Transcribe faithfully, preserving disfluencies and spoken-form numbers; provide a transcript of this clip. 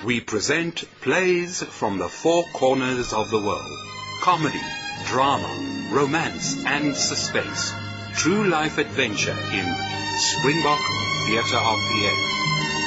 we present plays from the four corners of the world. Comedy, drama, romance and suspense. True life adventure in Springbok Theatre R P A.